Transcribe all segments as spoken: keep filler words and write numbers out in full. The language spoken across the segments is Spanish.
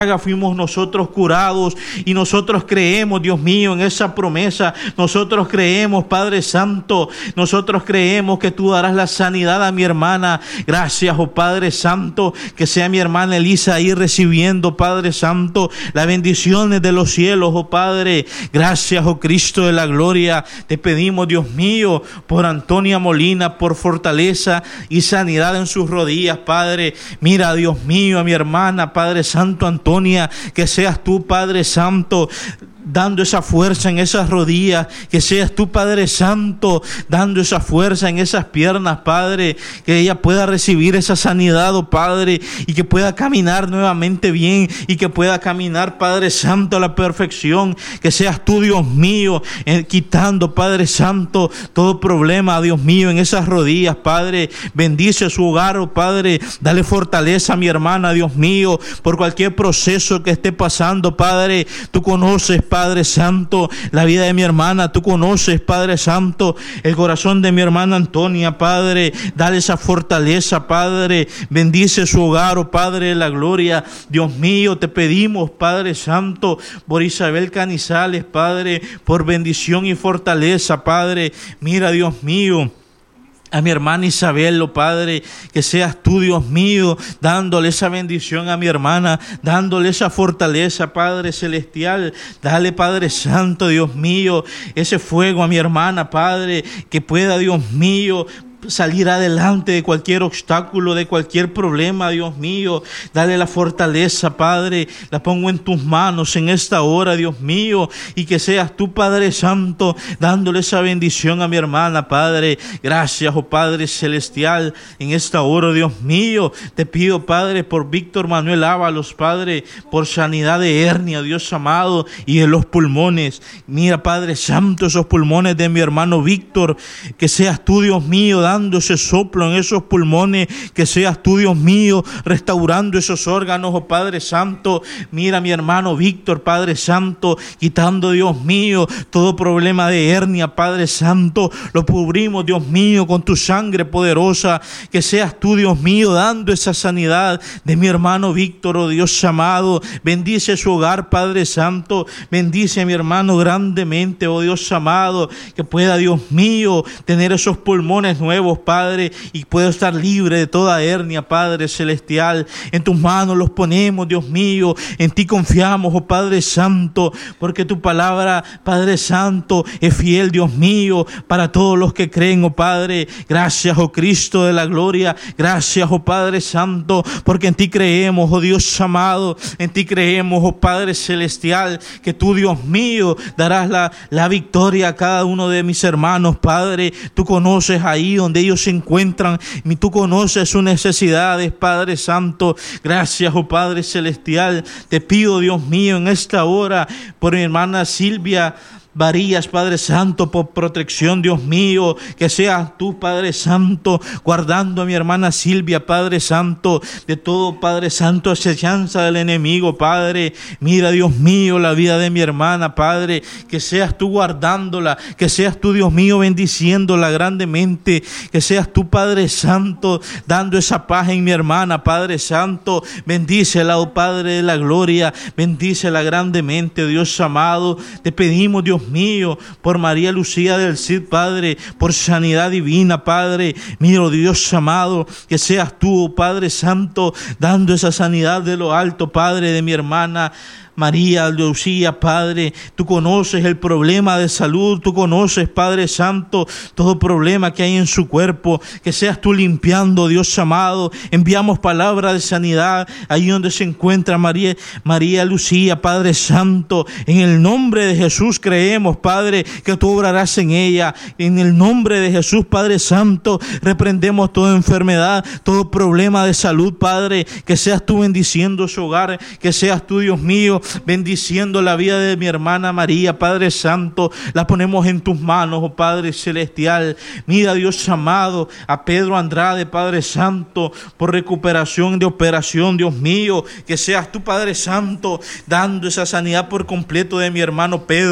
fuimos nosotros curados, y nosotros creemos, Dios mío, en esa promesa. Nosotros creemos, Padre Santo, nosotros creemos que tú darás la sanidad a mi hermana. Gracias, oh Padre Santo, que sea mi hermana Elisa ahí recibiendo, Padre Santo, las bendiciones de los cielos, oh Padre. Gracias, oh Cristo de la gloria. Te pedimos, Dios mío, por Antonia Molina, por fortaleza y sanidad en sus rodillas, Padre. Mira, Dios mío, a mi hermana, Padre Santo, Antonia, que seas tú, Padre Santo, dando esa fuerza en esas rodillas, que seas tú, Padre Santo, dando esa fuerza en esas piernas, Padre, que ella pueda recibir esa sanidad, oh Padre, y que pueda caminar nuevamente bien, y que pueda caminar, Padre Santo, a la perfección. Que seas tú, Dios mío, eh, quitando, Padre Santo, todo problema, Dios mío, en esas rodillas, Padre. Bendice su hogar, oh Padre, dale fortaleza a mi hermana, Dios mío, por cualquier proceso que esté pasando, Padre. Tú conoces, Padre Santo, la vida de mi hermana. Tú conoces, Padre Santo, el corazón de mi hermana Antonia, Padre. Dale esa fortaleza, Padre. Bendice su hogar, oh Padre de la gloria. Dios mío, te pedimos, Padre Santo, por Isabel Canizales, Padre, por bendición y fortaleza, Padre. Mira, Dios mío, a mi hermana Isabel, oh Padre, que seas tú, Dios mío, dándole esa bendición a mi hermana, dándole esa fortaleza, Padre celestial. Dale, Padre Santo, Dios mío, ese fuego a mi hermana, Padre, que pueda, Dios mío, salir adelante de cualquier obstáculo, de cualquier problema, Dios mío. Dale la fortaleza, Padre. La pongo en tus manos en esta hora, Dios mío, y que seas tú, Padre Santo, dándole esa bendición a mi hermana, Padre. Gracias, oh Padre celestial, en esta hora, Dios mío. Te pido, Padre, por Víctor Manuel Ábalos, Padre, por sanidad de hernia, Dios amado, y de los pulmones. Mira, Padre Santo, esos pulmones de mi hermano Víctor, que seas tú, Dios mío, dando ese soplo en esos pulmones, que seas tú, Dios mío, restaurando esos órganos, oh Padre Santo. Mira, mi hermano Víctor, Padre Santo, quitando, Dios mío, todo problema de hernia, Padre Santo. Lo cubrimos, Dios mío, con tu sangre poderosa. Que seas tú, Dios mío, dando esa sanidad de mi hermano Víctor, oh Dios amado. Bendice su hogar, Padre Santo. Bendice a mi hermano grandemente, oh Dios amado, que pueda, Dios mío, tener esos pulmones nuevos, Padre, y puedo estar libre de toda hernia, Padre celestial. En tus manos los ponemos, Dios mío. En ti confiamos, oh Padre Santo, porque tu palabra, Padre Santo, es fiel, Dios mío, para todos los que creen, oh Padre. Gracias, oh Cristo de la gloria. Gracias, oh Padre Santo, porque en ti creemos, oh Dios amado. En ti creemos, oh Padre celestial, que tú, Dios mío, darás la, la victoria a cada uno de mis hermanos, Padre. Tú conoces ahí donde ellos se encuentran, y tú conoces sus necesidades, Padre Santo. Gracias, oh Padre celestial. Te pido, Dios mío, en esta hora por mi hermana Silvia Varillas, Padre Santo, por protección, Dios mío, que seas tú, Padre Santo, guardando a mi hermana Silvia, Padre Santo, de todo, Padre Santo, acechanza del enemigo, Padre. Mira, Dios mío, la vida de mi hermana, Padre, que seas tú guardándola, que seas tú, Dios mío, bendiciéndola grandemente, que seas tú, Padre Santo, dando esa paz en mi hermana, Padre Santo. Bendícela, oh Padre de la gloria, bendícela grandemente, Dios amado. Te pedimos, Dios mío, por María Lucía del Cid, Padre, por sanidad divina, Padre. Mira, Dios amado, que seas tú, Padre Santo, dando esa sanidad de lo alto, Padre, de mi hermana María Lucía, Padre. Tú conoces el problema de salud, tú conoces, Padre Santo, todo problema que hay en su cuerpo. Que seas tú limpiando, Dios amado. Enviamos palabra de sanidad ahí donde se encuentra María, María Lucía, Padre Santo. En el nombre de Jesús creemos, Padre, que tú obrarás en ella. En el nombre de Jesús, Padre Santo, reprendemos toda enfermedad, todo problema de salud, Padre. Que seas tú bendiciendo su hogar, que seas tú, Dios mío, bendiciendo la vida de mi hermana María, Padre Santo. La ponemos en tus manos, oh Padre celestial. Mira, Dios amado, a Pedro Andrade, Padre Santo, por recuperación de operación, Dios mío. Que seas tú, Padre Santo, dando esa sanidad por completo de mi hermano Pedro, Dios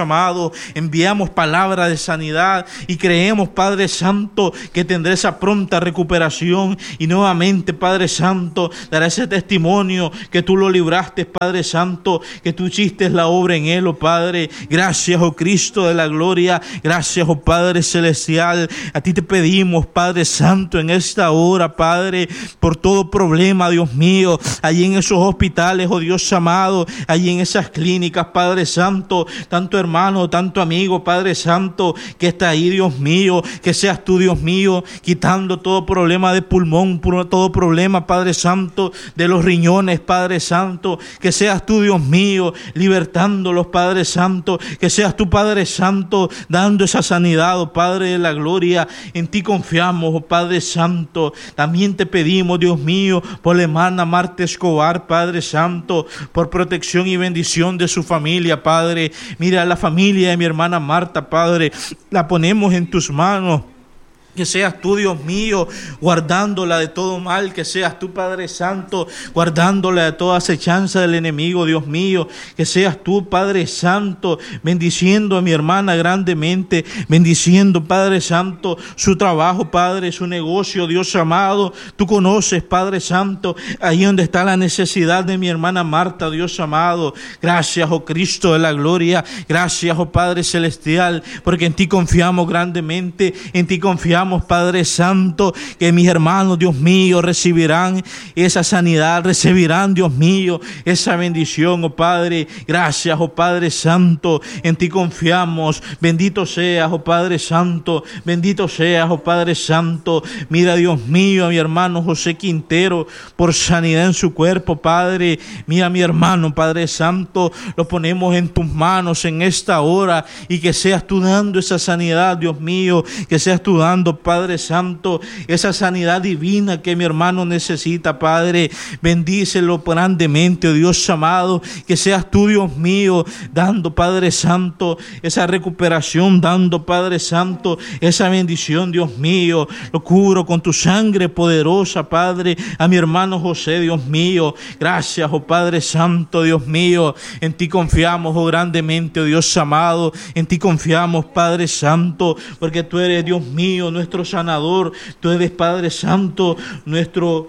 amado, enviamos palabra de sanidad y creemos, Padre Santo, que tendrá esa pronta recuperación y nuevamente, Padre Santo, dará ese testimonio que tú lo libraste, Padre Santo, que tú hiciste la obra en él, oh Padre. Gracias, oh Cristo de la gloria. Gracias, oh Padre celestial. A ti te pedimos, Padre Santo, en esta hora, Padre, por todo problema, Dios mío, allí en esos hospitales, oh Dios amado, allí en esas clínicas, Padre Santo, tanto hermano, tanto amigo, Padre Santo, que está ahí, Dios mío, que seas tú, Dios mío, quitando todo problema de pulmón, todo problema, Padre Santo, de los riñones, Padre Santo, que seas tú, Dios mío, libertándolos, Padre Santo, que seas tú, Padre Santo, dando esa sanidad, oh Padre de la gloria. En ti confiamos, oh Padre Santo. También te pedimos, Dios mío, por la hermana Marta Escobar, Padre Santo, por protección y bendición de su familia, Padre. Mira la familia de mi hermana Marta, Padre, la ponemos en tus manos. Que seas tú, Dios mío, guardándola de todo mal. Que seas tú, Padre Santo, guardándola de toda acechanza del enemigo, Dios mío. Que seas tú, Padre Santo, bendiciendo a mi hermana grandemente. Bendiciendo, Padre Santo, su trabajo, Padre, su negocio, Dios amado. Tú conoces, Padre Santo, ahí donde está la necesidad de mi hermana Marta, Dios amado. Gracias, oh Cristo de la gloria. Gracias, oh Padre celestial, porque en ti confiamos grandemente. En ti confiamos, Padre Santo, que mis hermanos, Dios mío, recibirán esa sanidad, recibirán, Dios mío, esa bendición, oh Padre. Gracias, oh Padre Santo, en ti confiamos. Bendito seas, oh Padre Santo, bendito seas, oh Padre Santo. Mira, Dios mío, a mi hermano José Quintero, por sanidad en su cuerpo, Padre. Mira, mi hermano, Padre Santo, lo ponemos en tus manos en esta hora, y que seas tú dando esa sanidad, Dios mío, que seas tú dando, Padre Santo, esa sanidad divina que mi hermano necesita, Padre. Bendícelo grandemente, oh Dios amado, que seas tú, Dios mío, dando, Padre Santo, esa recuperación, dando, Padre Santo, esa bendición, Dios mío. Lo cubro con tu sangre poderosa, Padre, a mi hermano José, Dios mío. Gracias, oh Padre Santo, Dios mío. En ti confiamos, oh grandemente, oh Dios amado. En ti confiamos, Padre Santo, porque tú eres, Dios mío, nuestro sanador. Tú eres, Padre Santo, nuestro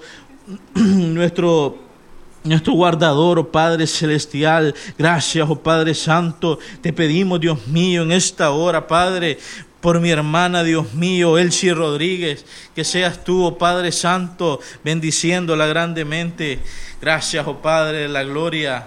nuestro nuestro guardador, oh Padre celestial. Gracias, oh Padre Santo. Te pedimos, Dios mío, en esta hora, Padre, por mi hermana, Dios mío, Elsie Rodríguez, que seas tú, oh Padre Santo, bendiciéndola grandemente. Gracias, oh Padre de la gloria.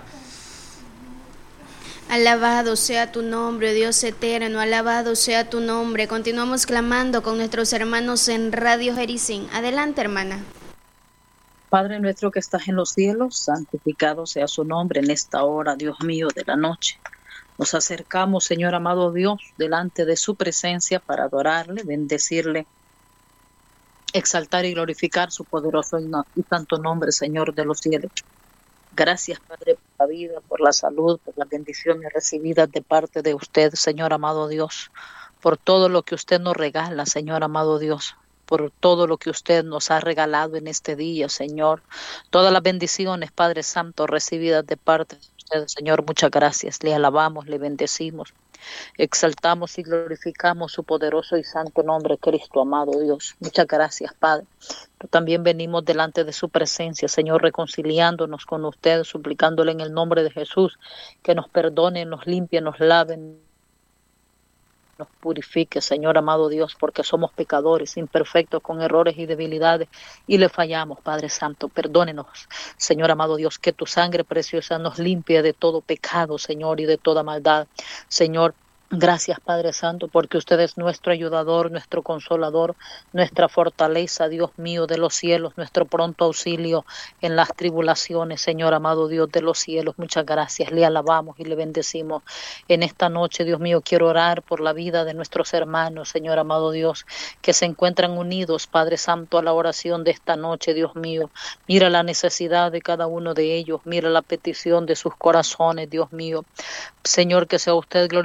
Alabado sea tu nombre, Dios eterno, alabado sea tu nombre. Continuamos clamando con nuestros hermanos en Radio Jericín. Adelante, hermana. Padre nuestro que estás en los cielos, santificado sea su nombre en esta hora, Dios mío, de la noche. Nos acercamos, Señor amado Dios, delante de su presencia para adorarle, bendecirle, exaltar y glorificar su poderoso y santo nombre, Señor de los cielos. Gracias, Padre, por la vida, por la salud, por las bendiciones recibidas de parte de usted, Señor amado Dios, por todo lo que usted nos regala, Señor amado Dios, por todo lo que usted nos ha regalado en este día, Señor. Todas las bendiciones, Padre Santo, recibidas de parte de usted, Señor, muchas gracias. Le alabamos, le bendecimos, exaltamos y glorificamos su poderoso y santo nombre, Cristo amado Dios. Muchas gracias, Padre. Pero también venimos delante de su presencia, Señor, reconciliándonos con usted, suplicándole en el nombre de Jesús que nos perdone, nos limpie, nos lave, nos purifique, Señor amado Dios, porque somos pecadores, imperfectos, con errores y debilidades, y le fallamos, Padre Santo. Perdónenos, Señor amado Dios, que tu sangre preciosa nos limpie de todo pecado, Señor, y de toda maldad. Señor, gracias, Padre Santo, porque usted es nuestro ayudador, nuestro consolador, nuestra fortaleza, Dios mío de los cielos, nuestro pronto auxilio en las tribulaciones, Señor amado Dios de los cielos. Muchas gracias, le alabamos y le bendecimos. En esta noche, Dios mío, quiero orar por la vida de nuestros hermanos, Señor amado Dios, que se encuentran unidos, Padre Santo, a la oración de esta noche, Dios mío. Mira la necesidad de cada uno de ellos, mira la petición de sus corazones, Dios mío. Señor, que sea usted glorificando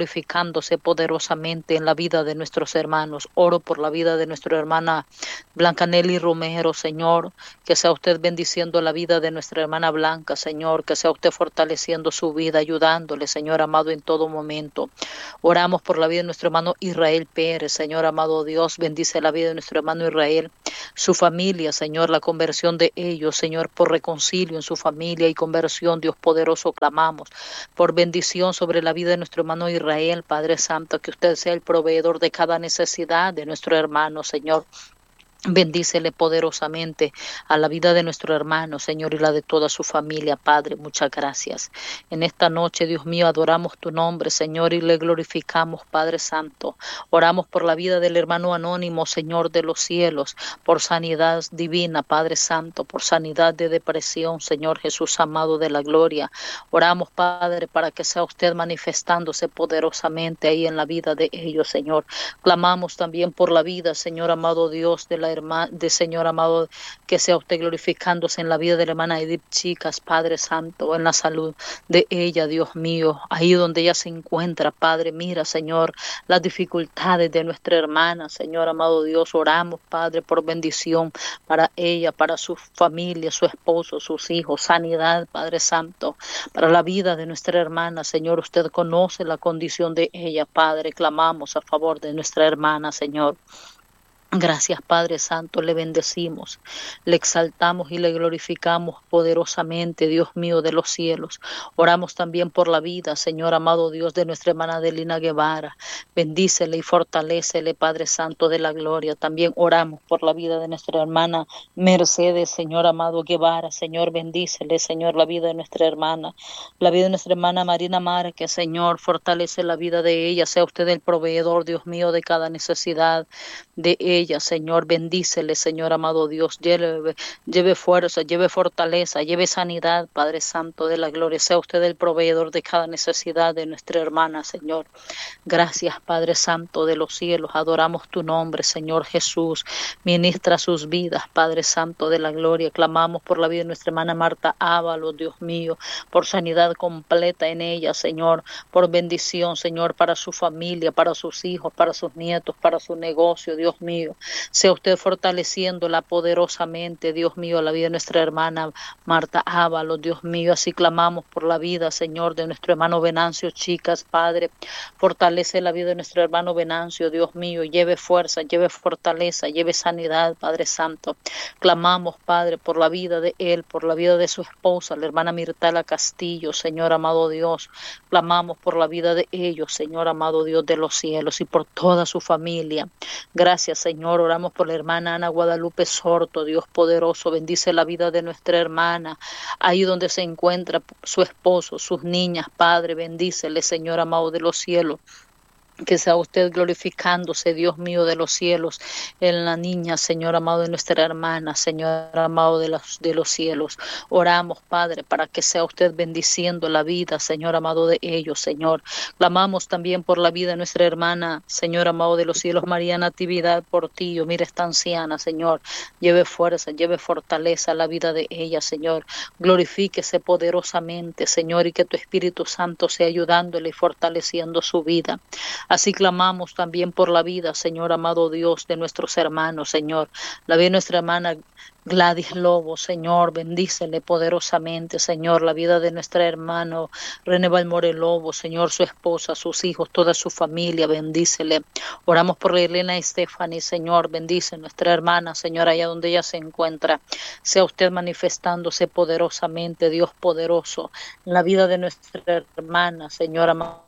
manifestándose poderosamente en la vida de nuestros hermanos. Oro por la vida de nuestra hermana Blanca Nelly Romero, Señor, que sea usted bendiciendo la vida de nuestra hermana Blanca, Señor, que sea usted fortaleciendo su vida, ayudándole, Señor amado, en todo momento. Oramos por la vida de nuestro hermano Israel Pérez, Señor amado Dios, bendice la vida de nuestro hermano Israel, su familia, Señor, la conversión de ellos, Señor, por reconcilio en su familia y conversión, Dios poderoso, clamamos por bendición sobre la vida de nuestro hermano Israel, Padre Santo, que usted sea el proveedor de cada necesidad de nuestro hermano, Señor. Bendícele poderosamente a la vida de nuestro hermano, Señor, y la de toda su familia, Padre. Muchas gracias. En esta noche, Dios mío, adoramos tu nombre, Señor, y le glorificamos, Padre Santo. Oramos por la vida del hermano anónimo, Señor de los cielos, por sanidad divina, Padre Santo, por sanidad de depresión, Señor Jesús amado de la gloria. Oramos, Padre, para que sea usted manifestándose poderosamente ahí en la vida de ellos, Señor. Clamamos también por la vida, Señor amado Dios, de la hermana, de Señor amado, que sea usted glorificándose en la vida de la hermana Edith Chicas, Padre Santo, en la salud de ella, Dios mío, ahí donde ella se encuentra, Padre. Mira, Señor, las dificultades de nuestra hermana, Señor amado Dios. Oramos, Padre, por bendición para ella, para su familia, su esposo, sus hijos, sanidad, Padre Santo, para la vida de nuestra hermana, Señor. Usted conoce la condición de ella, Padre. Clamamos a favor de nuestra hermana, Señor. Gracias, Padre Santo, le bendecimos, le exaltamos y le glorificamos poderosamente, Dios mío de los cielos. Oramos también por la vida, Señor amado Dios, de nuestra hermana Adelina Guevara. Bendícele y fortalécele, Padre Santo de la gloria. También oramos por la vida de nuestra hermana Mercedes, Señor amado Guevara. Señor, bendícele, Señor, la vida de nuestra hermana. La vida de nuestra hermana Marina Márquez, Señor, fortalece la vida de ella. Sea usted el proveedor, Dios mío, de cada necesidad de ella. Ella, Señor, bendícele, Señor amado Dios, lleve, lleve fuerza, lleve fortaleza, lleve sanidad, Padre Santo de la gloria. Sea usted el proveedor de cada necesidad de nuestra hermana, Señor. Gracias, Padre Santo de los cielos, adoramos tu nombre, Señor Jesús. Ministra sus vidas, Padre Santo de la gloria. Clamamos por la vida de nuestra hermana Marta Ábalos, Dios mío, por sanidad completa en ella, Señor, por bendición, Señor, para su familia, para sus hijos, para sus nietos, para su negocio, Dios mío. Sea usted fortaleciéndola poderosamente, Dios mío, la vida de nuestra hermana Marta Ábalos, Dios mío. Así clamamos por la vida, Señor, de nuestro hermano Venancio Chicas, Padre. Fortalece la vida de nuestro hermano Venancio, Dios mío. Lleve fuerza, lleve fortaleza, lleve sanidad, Padre Santo. Clamamos, Padre, por la vida de él, por la vida de su esposa, la hermana Mirtala Castillo, Señor amado Dios. Clamamos por la vida de ellos, Señor amado Dios de los cielos, y por toda su familia. Gracias, Señor. Oramos por la hermana Ana Guadalupe Sorto, Dios poderoso. Bendice la vida de nuestra hermana, ahí donde se encuentra su esposo, sus niñas, Padre. Bendícele, Señor amado de los cielos. Que sea usted glorificándose, Dios mío de los cielos, en la niña, Señor amado, de nuestra hermana, Señor amado de los, de los cielos. Oramos, Padre, para que sea usted bendiciendo la vida, Señor amado, de ellos, Señor. Clamamos también por la vida de nuestra hermana, Señor amado de los cielos, María Natividad Portillo. Mira esta anciana, Señor. Lleve fuerza, lleve fortaleza a la vida de ella, Señor. Glorifíquese poderosamente, Señor, y que tu Espíritu Santo sea ayudándole y fortaleciendo su vida. Así clamamos también por la vida, Señor amado Dios, de nuestros hermanos, Señor. La vida de nuestra hermana Gladys Lobo, Señor, bendícele poderosamente, Señor. La vida de nuestra hermana René Balmore Lobo, Señor, su esposa, sus hijos, toda su familia, bendícele. Oramos por Elena Stephanie, Señor, bendice nuestra hermana, Señor, allá donde ella se encuentra. Sea usted manifestándose poderosamente, Dios poderoso, en la vida de nuestra hermana, Señor amado.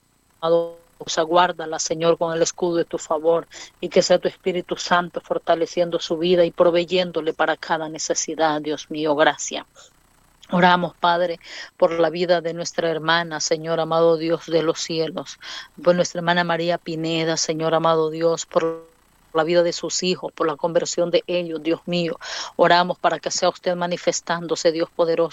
Aguárdala, Señor, con el escudo de tu favor, y que sea tu Espíritu Santo fortaleciendo su vida y proveyéndole para cada necesidad, Dios mío, gracias. Oramos, Padre, por la vida de nuestra hermana, Señor amado Dios de los cielos, por nuestra hermana María Pineda, Señor amado Dios, por la vida de sus hijos, por la conversión de ellos, Dios mío. Oramos para que sea usted manifestándose, Dios poderoso,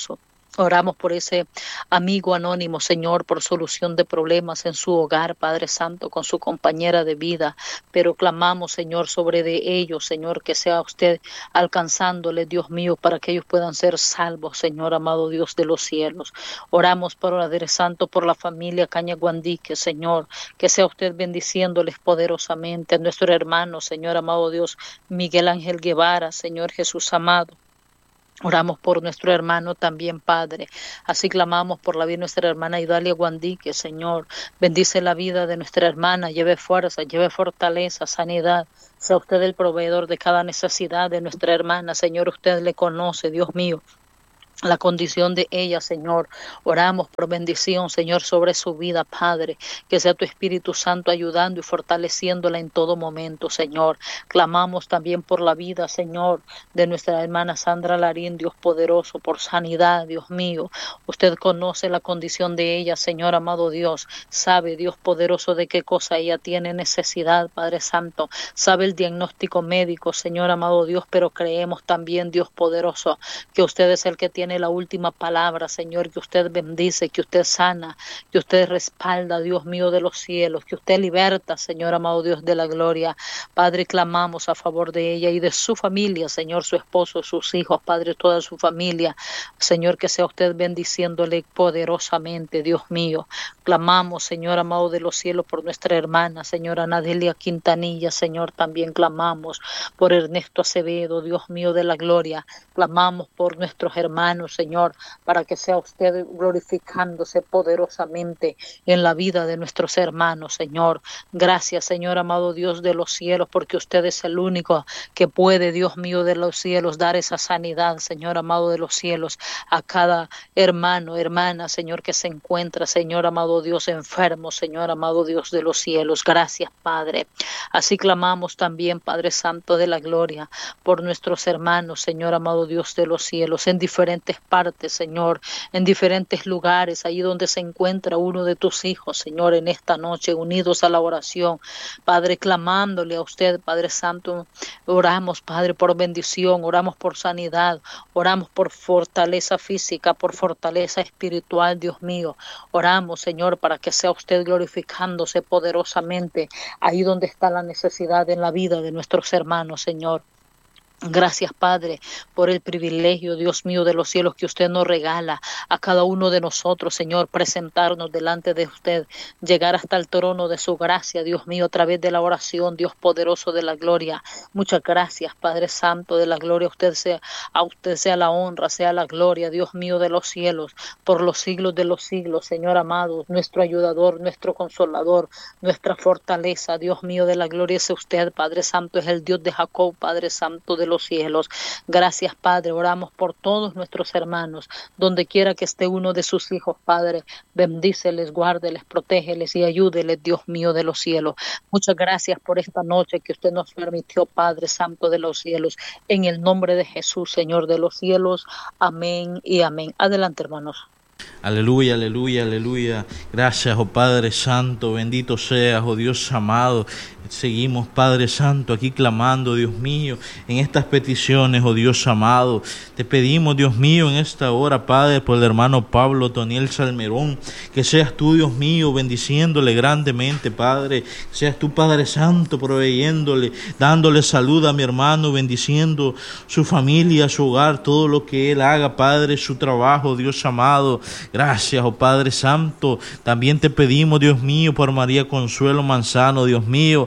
Oramos por ese amigo anónimo, Señor, por solución de problemas en su hogar, Padre Santo, con su compañera de vida. Pero clamamos, Señor, sobre de ellos, Señor, que sea usted alcanzándole, Dios mío, para que ellos puedan ser salvos, Señor, amado Dios de los cielos. Oramos, Padre Santo, por la familia Cañaguandique, Señor, que sea usted bendiciéndoles poderosamente. A nuestro hermano, Señor, amado Dios, Miguel Ángel Guevara, Señor Jesús amado. Oramos por nuestro hermano también, Padre. Así clamamos por la vida de nuestra hermana Idalia Guandique, Señor. Bendice la vida de nuestra hermana, lleve fuerza, lleve fortaleza, sanidad. Sea usted el proveedor de cada necesidad de nuestra hermana, Señor. Usted le conoce, Dios mío, la condición de ella, Señor. Oramos por bendición, Señor, sobre su vida, Padre. Que sea tu Espíritu Santo ayudando y fortaleciéndola en todo momento, Señor. Clamamos también por la vida, Señor, de nuestra hermana Sandra Larín, Dios poderoso, por sanidad, Dios mío. Usted conoce la condición de ella, Señor, amado Dios. Sabe, Dios poderoso, de qué cosa ella tiene necesidad, Padre Santo. Sabe el diagnóstico médico, Señor, amado Dios, pero creemos también, Dios poderoso, que usted es el que tiene la última palabra, Señor, que usted bendice, que usted sana, que usted respalda, Dios mío de los cielos, que usted liberta, Señor amado Dios de la gloria. Padre, clamamos a favor de ella y de su familia, Señor, su esposo, sus hijos, Padre, toda su familia, Señor, que sea usted bendiciéndole poderosamente, Dios mío. Clamamos, Señor amado de los cielos, por nuestra hermana, Señora Nadelia Quintanilla, Señor, también clamamos por Ernesto Acevedo, Dios mío de la gloria. Clamamos por nuestros hermanos, Señor, para que sea usted glorificándose poderosamente en la vida de nuestros hermanos, Señor. Gracias, Señor amado Dios de los cielos, porque usted es el único que puede, Dios mío de los cielos, dar esa sanidad, Señor amado de los cielos, a cada hermano, hermana, Señor, que se encuentra, Señor amado Dios, enfermo, Señor amado Dios de los cielos. Gracias, Padre. Así clamamos también, Padre Santo de la gloria, por nuestros hermanos, Señor amado Dios de los cielos, en diferentes partes, Señor, en diferentes lugares, ahí donde se encuentra uno de tus hijos, Señor, en esta noche, unidos a la oración, Padre, clamándole a usted, Padre Santo. Oramos, Padre, por bendición, oramos por sanidad, oramos por fortaleza física, por fortaleza espiritual, Dios mío. Oramos, Señor, para que sea usted glorificándose poderosamente ahí donde está la necesidad en la vida de nuestros hermanos, Señor. Gracias, Padre, por el privilegio, Dios mío de los cielos, que usted nos regala a cada uno de nosotros, Señor, presentarnos delante de usted, llegar hasta el trono de su gracia, Dios mío, a través de la oración, Dios poderoso de la gloria. Muchas gracias, Padre Santo de la gloria. Usted sea, a usted sea la honra, sea la gloria, Dios mío de los cielos, por los siglos de los siglos, Señor amado, nuestro ayudador, nuestro consolador, nuestra fortaleza, Dios mío de la gloria es usted, Padre Santo, es el Dios de Jacob, Padre Santo de los cielos. Gracias, Padre. Oramos por todos nuestros hermanos, donde quiera que esté uno de sus hijos, Padre. Bendíceles, guárdeles, protégeles y ayúdeles, Dios mío de los cielos. Muchas gracias por esta noche que usted nos permitió, Padre Santo de los cielos. En el nombre de Jesús, Señor de los cielos. Amén y amén. Adelante, hermanos. Aleluya, aleluya, aleluya. Gracias, oh Padre Santo, bendito seas, oh Dios amado. Seguimos, Padre Santo, aquí clamando, Dios mío, en estas peticiones, oh Dios amado. Te pedimos, Dios mío, en esta hora, Padre, por el hermano Pablo Toniel Salmerón, que seas tú, Dios mío, bendiciéndole grandemente, Padre. Seas tú, Padre Santo, proveyéndole, dándole salud a mi hermano, bendiciendo su familia, su hogar, todo lo que él haga, Padre, su trabajo, Dios amado. Gracias, oh Padre Santo. También te pedimos, Dios mío, por María Consuelo Manzano, Dios mío,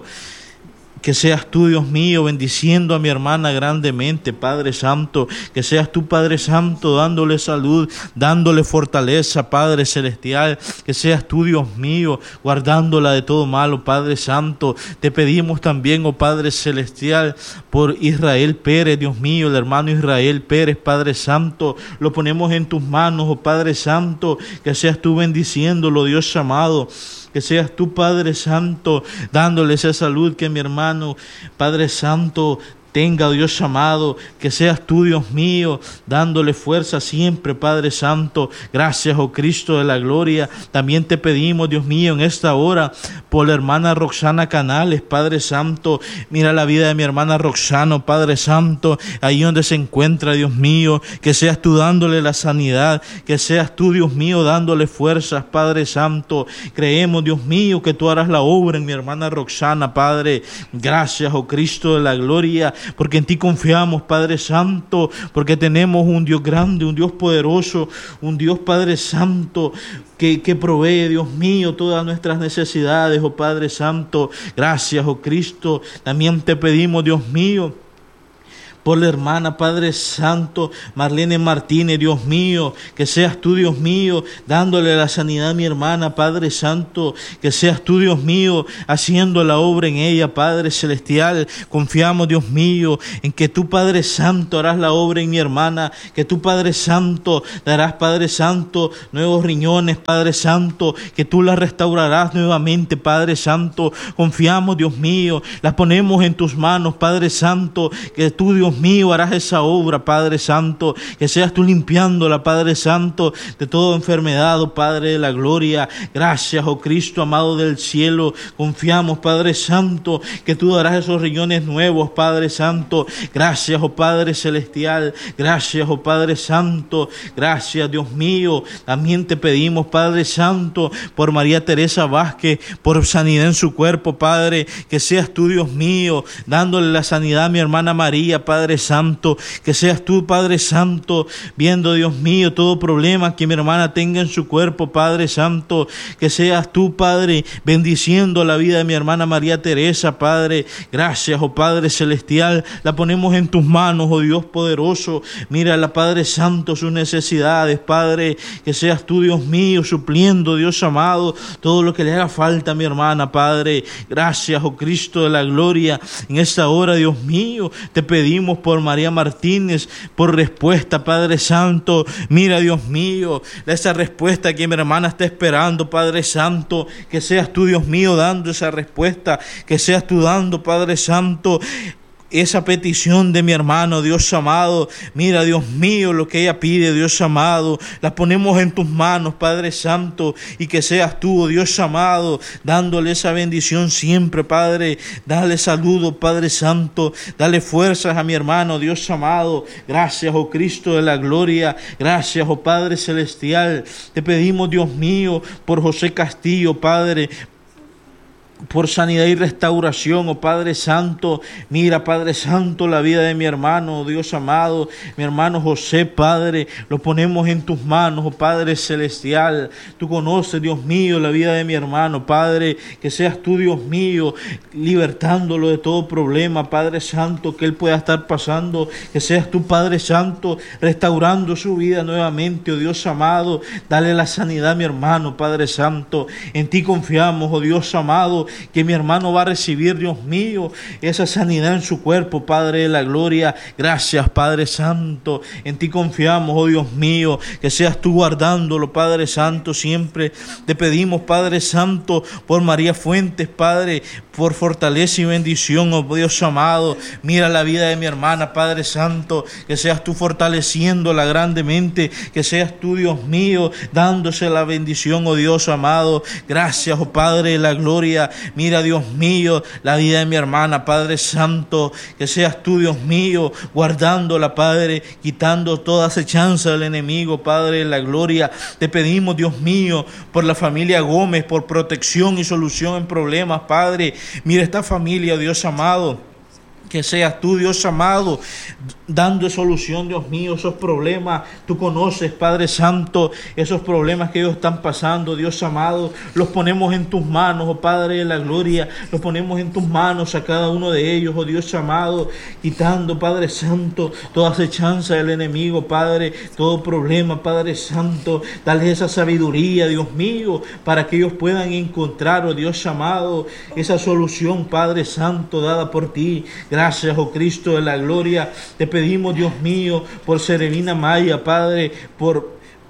que seas tú, Dios mío, bendiciendo a mi hermana grandemente, Padre Santo. Que seas tú, Padre Santo, dándole salud, dándole fortaleza, Padre Celestial. Que seas tú, Dios mío, guardándola de todo malo, Padre Santo. Te pedimos también, oh Padre Celestial, por Israel Pérez, Dios mío, el hermano Israel Pérez, Padre Santo. Lo ponemos en tus manos, oh Padre Santo. Que seas tú bendiciéndolo, Dios amado. Que seas tú, Padre Santo, dándole esa salud que mi hermano, Padre Santo, tenga, Dios amado, que seas tú, Dios mío, dándole fuerza siempre, Padre Santo. Gracias, oh Cristo de la gloria. También te pedimos, Dios mío, en esta hora, por la hermana Roxana Canales, Padre Santo. Mira la vida de mi hermana Roxana, Padre Santo, ahí donde se encuentra, Dios mío, que seas tú dándole la sanidad, que seas tú, Dios mío, dándole fuerzas, Padre Santo. Creemos, Dios mío, que tú harás la obra en mi hermana Roxana, Padre. Gracias, oh Cristo de la gloria, porque en ti confiamos, Padre Santo, porque tenemos un Dios grande, un Dios poderoso, un Dios, Padre Santo, Que, que provee, Dios mío, todas nuestras necesidades, oh Padre Santo. Gracias, oh Cristo. También te pedimos, Dios mío, por la hermana, Padre Santo, Marlene Martínez, Dios mío, que seas tú, Dios mío, dándole la sanidad a mi hermana, Padre Santo, que seas tú, Dios mío, haciendo la obra en ella, Padre Celestial. Confiamos, Dios mío, en que tú, Padre Santo, harás la obra en mi hermana, que tú, Padre Santo, darás, Padre Santo, nuevos riñones, Padre Santo, que tú la restaurarás nuevamente, Padre Santo. Confiamos, Dios mío, las ponemos en tus manos, Padre Santo, que tú, Dios mío, harás esa obra, Padre Santo, que seas tú limpiándola, Padre Santo, de toda enfermedad, oh Padre de la gloria. Gracias, oh Cristo amado del cielo. Confiamos, Padre Santo, que tú darás esos riñones nuevos, Padre Santo. Gracias, oh Padre celestial. Gracias, oh Padre Santo. Gracias, Dios mío. También te pedimos, Padre Santo, por María Teresa Vázquez, por sanidad en su cuerpo, Padre, que seas tú, Dios mío, dándole la sanidad a mi hermana María, Padre Santo, que seas tú, Padre Santo, viendo, Dios mío, todo problema que mi hermana tenga en su cuerpo, Padre Santo, que seas tú, Padre, bendiciendo la vida de mi hermana María Teresa, Padre. Gracias, oh Padre celestial, la ponemos en tus manos, oh Dios poderoso. Mírala, Padre Santo, sus necesidades, Padre, que seas tú, Dios mío, supliendo, Dios amado, todo lo que le haga falta a mi hermana, Padre. Gracias, oh Cristo de la gloria. En esta hora, Dios mío, te pedimos por María Martínez, por respuesta, Padre Santo. Mira, Dios mío, esa respuesta que mi hermana está esperando, Padre Santo, que seas tú, Dios mío, dando esa respuesta, que seas tú dando, Padre Santo, esa petición de mi hermano, Dios amado. Mira, Dios mío, lo que ella pide, Dios amado, la ponemos en tus manos, Padre Santo, y que seas tú, Dios amado, dándole esa bendición siempre, Padre. Dale saludo, Padre Santo, dale fuerzas a mi hermano, Dios amado. Gracias, oh Cristo de la gloria. Gracias, oh Padre celestial. Te pedimos, Dios mío, por José Castillo, Padre, por sanidad y restauración, oh Padre Santo. Mira, Padre Santo, la vida de mi hermano, Dios amado, mi hermano José, Padre, lo ponemos en tus manos, oh Padre celestial. Tú conoces, Dios mío, la vida de mi hermano, Padre, que seas tú, Dios mío, libertándolo de todo problema, Padre Santo, que él pueda estar pasando, que seas tú, Padre Santo, restaurando su vida nuevamente, oh Dios amado. Dale la sanidad a mi hermano, Padre Santo. En ti confiamos, oh Dios amado, que mi hermano va a recibir, Dios mío, esa sanidad en su cuerpo, Padre de la gloria. Gracias, Padre Santo. En ti confiamos, oh Dios mío, que seas tú guardándolo, Padre Santo, siempre. Te pedimos, Padre Santo, por María Fuentes, Padre, por fortaleza y bendición, oh Dios amado. Mira la vida de mi hermana, Padre Santo, que seas tú fortaleciéndola grandemente, que seas tú, Dios mío, dándose la bendición, oh Dios amado. Gracias, oh Padre de la gloria. Mira, Dios mío, la vida de mi hermana, Padre Santo, que seas tú, Dios mío, guardándola, Padre, quitando toda acechanza del enemigo, Padre de la gloria. Te pedimos, Dios mío, por la familia Gómez, por protección y solución en problemas, Padre. Mira esta familia, Dios amado, que seas tú, Dios amado, dando solución, Dios mío, esos problemas. Tú conoces, Padre Santo, esos problemas que ellos están pasando, Dios amado. Los ponemos en tus manos, oh Padre de la gloria. Los ponemos en tus manos a cada uno de ellos, oh Dios amado, quitando, Padre Santo, toda acechanza del enemigo, Padre, todo problema, Padre Santo. Dale esa sabiduría, Dios mío, para que ellos puedan encontrar, oh Dios amado, esa solución, Padre Santo, dada por ti. Gracias, oh Cristo de la gloria. Te pedimos, Dios mío, por Seremina Maya, Padre, por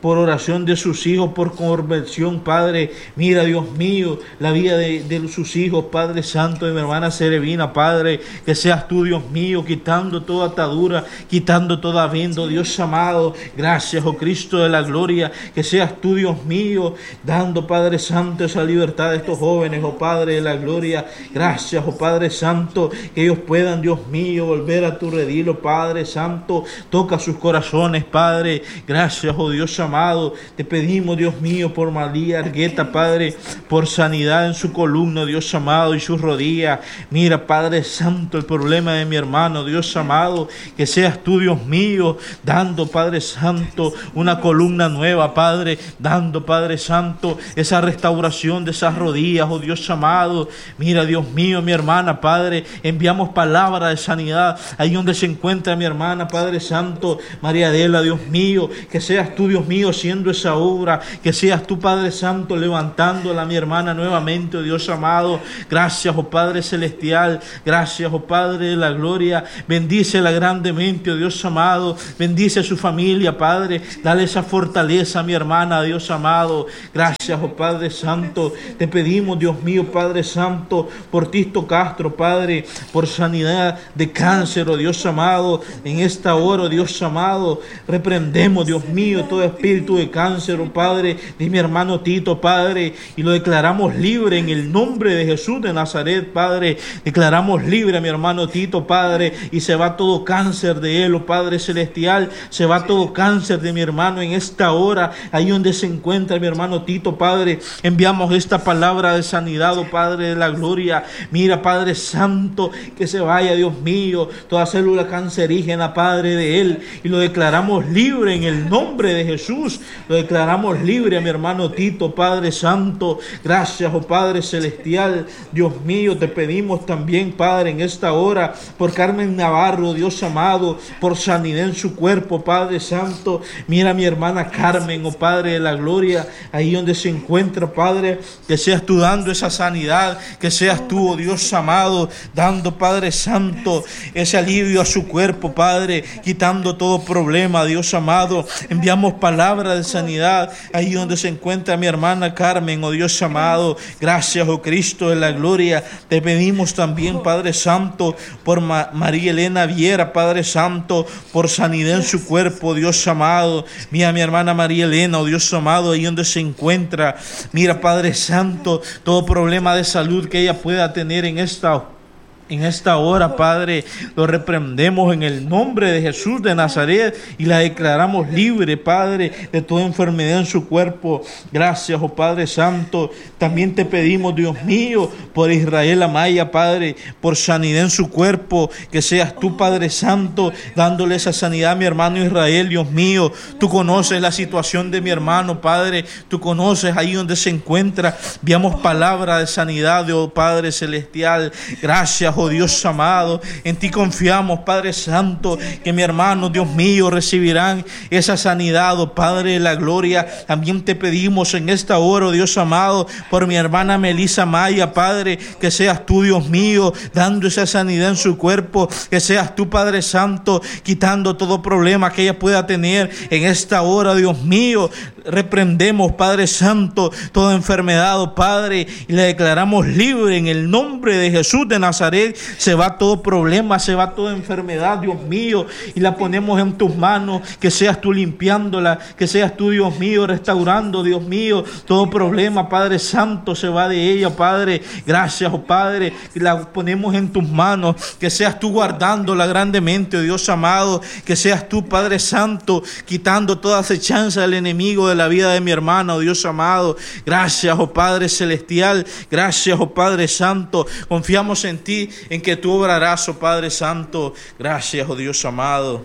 por oración de sus hijos, por conversión, Padre. Mira, Dios mío, la vida de, de sus hijos, Padre Santo, de mi hermana Cerevina, Padre, que seas tú, Dios mío, quitando toda atadura, quitando toda venda, Dios amado. Gracias, oh Cristo de la gloria, que seas tú, Dios mío, dando, Padre Santo, esa libertad de estos jóvenes, oh Padre de la gloria. Gracias, oh Padre Santo, que ellos puedan, Dios mío, volver a tu redil, Padre Santo. Toca sus corazones, Padre. Gracias, oh Dios amado. Te pedimos, Dios mío, por María Argueta, Padre, por sanidad en su columna, Dios amado, y sus rodillas. Mira, Padre Santo, el problema de mi hermano, Dios amado, que seas tú, Dios mío, dando, Padre Santo, una columna nueva, Padre, dando, Padre Santo, esa restauración de esas rodillas, oh Dios amado. Mira, Dios mío, mi hermana, Padre, enviamos palabra de sanidad ahí donde se encuentra mi hermana, Padre Santo, María Adela, Dios mío, que seas tú, Dios mío, haciendo esa obra, que seas tú, Padre Santo, levantándola a mi hermana nuevamente, oh Dios amado. Gracias, oh Padre Celestial, gracias, oh Padre de la gloria. Bendícela grandemente, oh Dios amado, bendice a su familia, Padre, dale esa fortaleza a mi hermana, Dios amado. Gracias, oh Padre Santo, te pedimos, Dios mío, Padre Santo, por Tisto Castro, Padre, por sanidad de cáncer, oh Dios amado, en esta hora, oh Dios amado, reprendemos, Dios mío, todo espíritu de cáncer, oh Padre, de mi hermano Tito, Padre, y lo declaramos libre en el nombre de Jesús de Nazaret, Padre. Declaramos libre a mi hermano Tito, Padre, y se va todo cáncer de él, oh Padre Celestial, se va todo cáncer de mi hermano en esta hora, ahí donde se encuentra mi hermano Tito, Padre. Enviamos esta palabra de sanidad, oh Padre de la gloria. Mira, Padre Santo, que se vaya, Dios mío, toda célula cancerígena, Padre, de él, y lo declaramos libre en el nombre de Jesús. Lo declaramos libre a mi hermano Tito, Padre Santo. Gracias, oh Padre Celestial. Dios mío, te pedimos también, Padre, en esta hora, por Carmen Navarro, Dios amado, por sanidad en su cuerpo, Padre Santo. Mira a mi hermana Carmen, oh Padre de la gloria, ahí donde se encuentra, Padre, que seas tú dando esa sanidad, que seas tú, oh Dios amado, dando, Padre Santo, ese alivio a su cuerpo, Padre, quitando todo problema, Dios amado. Enviamos palabra de sanidad ahí donde se encuentra mi hermana Carmen, oh Dios amado. Gracias, oh Cristo de la gloria. Te pedimos también, Padre Santo, por Ma- María Elena Viera, Padre Santo, por sanidad en su cuerpo, Dios amado. Mira mi hermana María Elena, oh Dios amado, ahí donde se encuentra. Mira, Padre Santo, todo problema de salud que ella pueda tener en esta En esta hora, Padre, lo reprendemos en el nombre de Jesús de Nazaret y la declaramos libre, Padre, de toda enfermedad en su cuerpo. Gracias, oh Padre Santo. También te pedimos, Dios mío, por Israel Amaya, Padre, por sanidad en su cuerpo, que seas tú, Padre Santo, dándole esa sanidad a mi hermano Israel, Dios mío. Tú conoces la situación de mi hermano, Padre, tú conoces ahí donde se encuentra. Enviamos palabra de sanidad, oh Padre Celestial. Gracias, oh Dios amado, en ti confiamos, Padre Santo, que mi hermano, Dios mío, recibirán esa sanidad, oh Padre de la gloria. También te pedimos en esta hora, oh Dios amado, por mi hermana Melissa Maya, Padre, que seas tú, Dios mío, dando esa sanidad en su cuerpo, que seas tú, Padre Santo, quitando todo problema que ella pueda tener en esta hora, Dios mío. Reprendemos, Padre Santo, toda enfermedad, oh Padre, y la declaramos libre en el nombre de Jesús de Nazaret. Se va todo problema, se va toda enfermedad, Dios mío, y la ponemos en tus manos, que seas tú limpiándola, que seas tú, Dios mío, restaurando, Dios mío, todo problema, Padre Santo, se va de ella, Padre. Gracias, oh Padre, y la ponemos en tus manos, que seas tú guardándola grandemente, oh Dios amado, que seas tú, Padre Santo, quitando toda acechanza del enemigo de la vida de mi hermana, oh Dios amado. Gracias, oh Padre Celestial, gracias, oh Padre Santo, confiamos en ti, en que tú obrarás, oh Padre Santo. Gracias, oh Dios amado.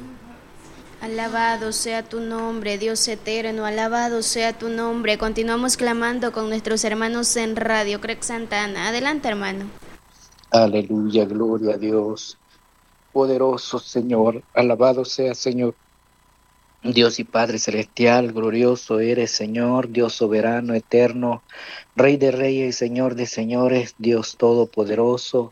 Alabado sea tu nombre, Dios eterno, alabado sea tu nombre. Continuamos clamando con nuestros hermanos en Radio Crec Santana. Adelante, hermano. Aleluya, gloria a Dios. Poderoso Señor, alabado sea, Señor. Dios y Padre Celestial, glorioso eres, Señor, Dios soberano, eterno, Rey de reyes y Señor de señores, Dios todopoderoso.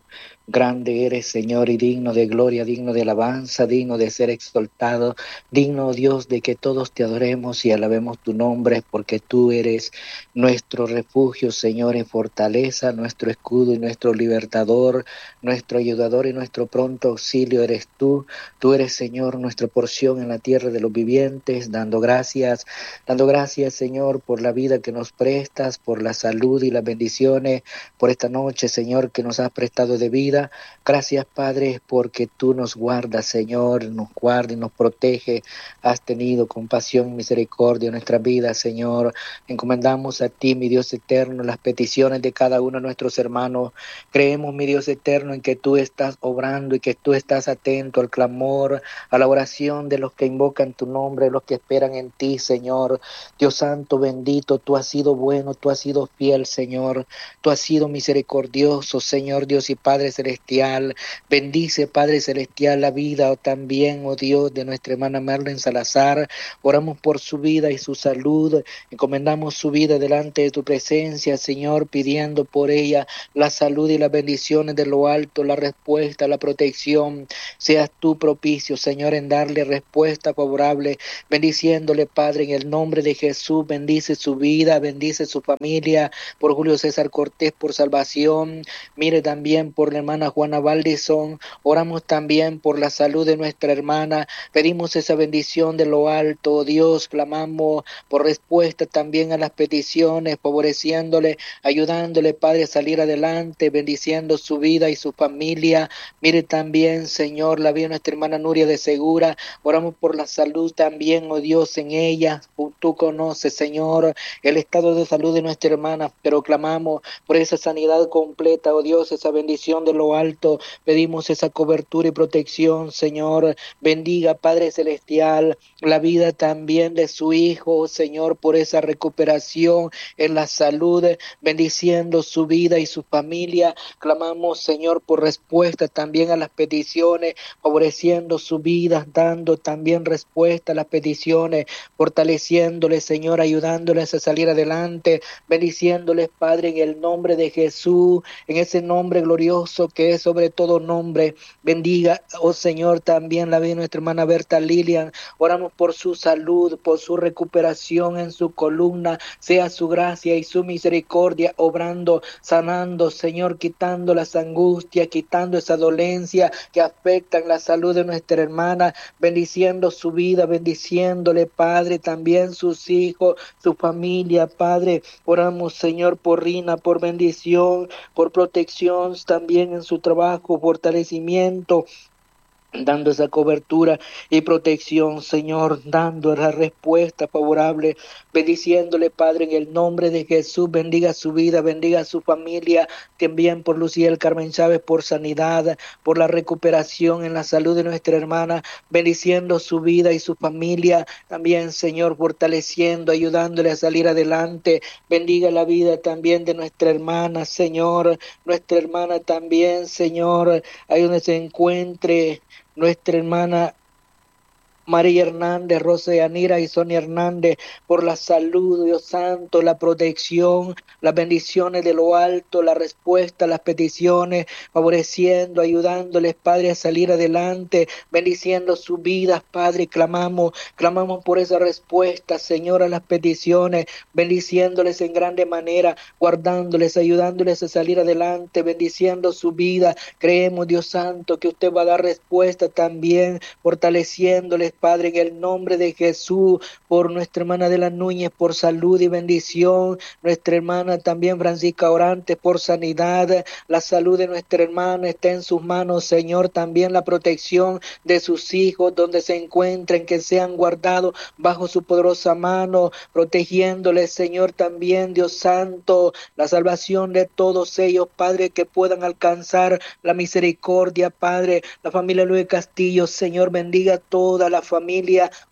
Grande eres, Señor, y digno de gloria, digno de alabanza, digno de ser exaltado, digno, Dios, de que todos te adoremos y alabemos tu nombre, porque tú eres nuestro refugio, Señor, y fortaleza, nuestro escudo y nuestro libertador, nuestro ayudador y nuestro pronto auxilio eres tú. Tú eres, Señor, nuestra porción en la tierra de los vivientes, dando gracias, dando gracias, Señor, por la vida que nos prestas, por la salud y las bendiciones, por esta noche, Señor, que nos has prestado de vida. Gracias, Padre, porque tú nos guardas, Señor, nos guarda y nos protege. Has tenido compasión y misericordia en nuestra vida, Señor. Encomendamos a ti, mi Dios eterno, las peticiones de cada uno de nuestros hermanos. Creemos, mi Dios eterno, en que tú estás obrando y que tú estás atento al clamor, a la oración de los que invocan tu nombre, los que esperan en ti, Señor. Dios santo, bendito, tú has sido bueno, tú has sido fiel, Señor. Tú has sido misericordioso, Señor Dios y Padre celestial. Bendice, Padre celestial, la vida o también, oh Dios, de nuestra hermana Marlene Salazar. Oramos por su vida y su salud. Encomendamos su vida delante de tu presencia, Señor, pidiendo por ella la salud y las bendiciones de lo alto, la respuesta, la protección. Seas tú propicio, Señor, en darle respuesta favorable, bendiciéndole, Padre, en el nombre de Jesús. Bendice su vida, bendice su familia, por Julio César Cortés, por salvación. Mire también por la hermana Juana Valdizón. Oramos también por la salud de nuestra hermana. Pedimos esa bendición de lo alto, oh Dios. Clamamos por respuesta también a las peticiones, favoreciéndole, ayudándole, Padre, a salir adelante, bendiciendo su vida y su familia. Mire también, Señor, la vida de nuestra hermana Nuria de Segura. Oramos por la salud también, oh Dios, en ella. Tú conoces, Señor, el estado de salud de nuestra hermana, pero clamamos por esa sanidad completa, oh Dios, esa bendición de lo alto. Pedimos esa cobertura y protección, Señor. Bendiga, Padre celestial, la vida también de su hijo, Señor, por esa recuperación en la salud, bendiciendo su vida y su familia. Clamamos, Señor, por respuesta también a las peticiones, favoreciendo su vida, dando también respuesta a las peticiones, fortaleciéndole, Señor, ayudándoles a salir adelante, bendiciéndoles, Padre, en el nombre de Jesús, en ese nombre glorioso que es sobre todo nombre. Bendiga, oh Señor, también la vida de nuestra hermana Berta Lilian. Oramos por su salud, por su recuperación en su columna. Sea su gracia y su misericordia obrando, sanando, Señor, quitando las angustias, quitando esa dolencia que afectan la salud de nuestra hermana, bendiciendo su vida, bendiciéndole, Padre, también sus hijos, su familia, Padre. Oramos, Señor, por Rina, por bendición, por protección también en su trabajo, fortalecimiento, dando esa cobertura y protección, Señor, dando la respuesta favorable, bendiciéndole, Padre, en el nombre de Jesús. Bendiga su vida, bendiga su familia, también por Luciel Carmen Chávez, por sanidad, por la recuperación en la salud de nuestra hermana, bendiciendo su vida y su familia, también, Señor, fortaleciendo, ayudándole a salir adelante. Bendiga la vida también de nuestra hermana, Señor, nuestra hermana también, Señor, ahí donde se encuentre nuestra hermana María Hernández, Rosa Yanira y Sonia Hernández, por la salud, Dios santo, la protección, las bendiciones de lo alto, la respuesta a las peticiones, favoreciendo, ayudándoles, Padre, a salir adelante, bendiciendo sus vidas, Padre. Clamamos, clamamos por esa respuesta, Señor, a las peticiones, bendiciéndoles en grande manera, guardándoles, ayudándoles a salir adelante, bendiciendo su vida. Creemos, Dios santo, que usted va a dar respuesta también, fortaleciéndoles, Padre, en el nombre de Jesús, por nuestra hermana de la Núñez, por salud y bendición, nuestra hermana también Francisca Orantes, por sanidad. La salud de nuestra hermana está en sus manos, Señor, también la protección de sus hijos, donde se encuentren, que sean guardados bajo su poderosa mano, protegiéndoles, Señor, también, Dios santo, la salvación de todos ellos, Padre, que puedan alcanzar la misericordia, Padre. La familia Luis Castillo, Señor, bendiga toda la familia,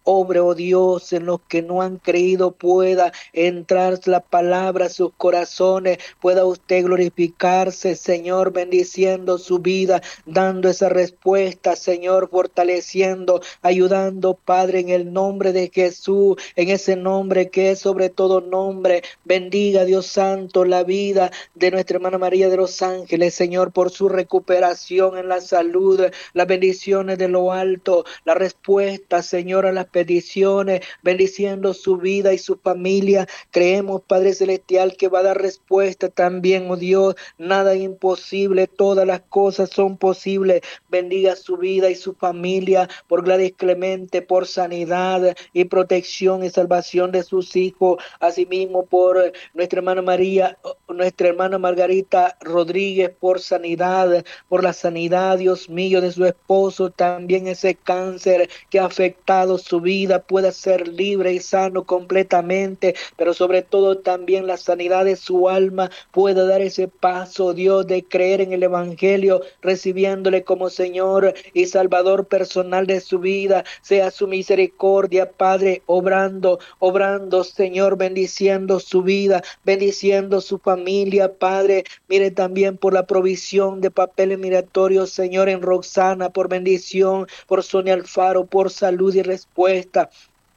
obre, oh Dios, en los que no han creído, pueda entrar la palabra a sus corazones, pueda usted glorificarse, Señor, bendiciendo su vida, dando esa respuesta, Señor, fortaleciendo, ayudando, Padre, en el nombre de Jesús, en ese nombre que es sobre todo nombre. Bendiga, Dios Santo, la vida de nuestra hermana María de los Ángeles, Señor, por su recuperación en la salud, las bendiciones de lo alto, la respuesta, Señor, a las peticiones, bendiciendo su vida y su familia. Creemos, Padre Celestial, que va a dar respuesta también, oh Dios, nada imposible, todas las cosas son posibles. Bendiga su vida y su familia, por Gladys Clemente, por sanidad y protección y salvación de sus hijos, asimismo por nuestra hermana María, nuestra hermana Margarita Rodríguez, por sanidad, por la sanidad, Dios mío, de su esposo, también ese cáncer que ha afectado su vida pueda ser libre y sano completamente, pero sobre todo también la sanidad de su alma pueda dar ese paso, Dios, de creer en el Evangelio, recibiéndole como Señor y Salvador personal de su vida. Sea su misericordia, Padre, obrando, obrando, Señor, bendiciendo su vida, bendiciendo su familia, Padre. Mire también por la provisión de papeles migratorios, Señor, en Roxana, por bendición, por Sonia Alfaro, por salud y respuesta.